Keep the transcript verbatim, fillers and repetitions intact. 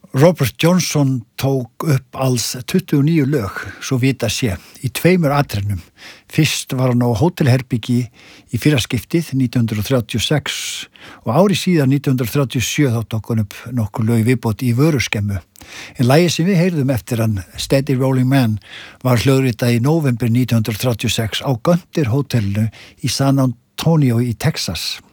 Robert Johnson tók upp alls tuttugu og níu lög, svo vita sé, í tveimur atrennum. Fyrst var hann á hótelherbyggi í fyrra skiptið nítján hundrað þrjátíu og sex og ári síðan nítján hundrað þrjátíu og sjö þá tók hann upp nokkur lög í viðbót í vöruskemmu. En lagið sem við heyrðum eftir hann, Steady Rolling Man, var hljóðritað í nóvember nítján hundrað þrjátíu og sex á Gunter hótelinu í San Antonio í Texas.